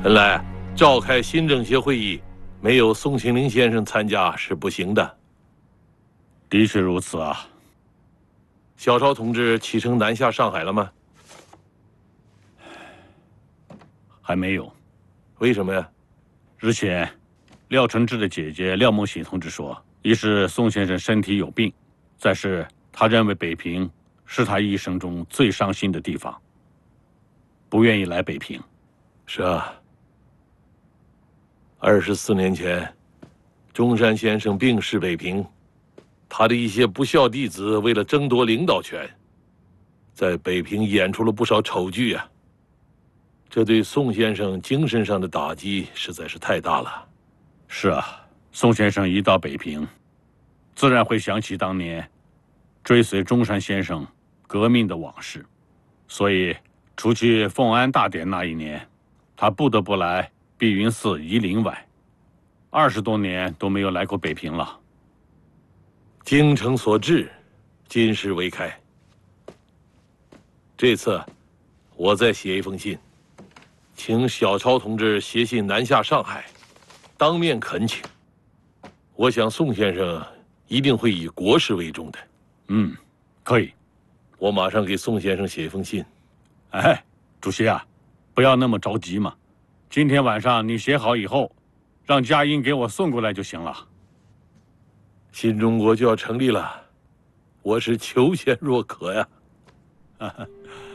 看来召开新政协会议，没有宋庆龄先生参加是不行的。 的确如此啊。 小超同志启程南下上海了吗？ 还没有。 为什么呀？ 日前，廖承志的姐姐廖梦喜同志说，一是宋先生身体有病，再是他认为北平是他一生中最伤心的地方，不愿意来北平。 是啊。24年前，中山先生病逝北平，他的一些不孝弟子为了争夺领导权，在北平演出了不少丑剧啊。这对宋先生精神上的打击实在是太大了。 是啊，宋先生一到北平，自然会想起当年追随中山先生革命的往事，所以除去奉安大典那一年，他不得不来碧云寺仪灵外，20多年都没有来过北平了。 精诚所至，金石为开。这次，我再写一封信，请小超同志写信南下上海，当面恳请。我想宋先生一定会以国事为重的。 可以。 我马上给宋先生写一封信。 哎，主席啊，不要那么着急嘛。今天晚上你写好以后，让佳音给我送过来就行了。 新中国就要成立了，我是求贤若渴呀。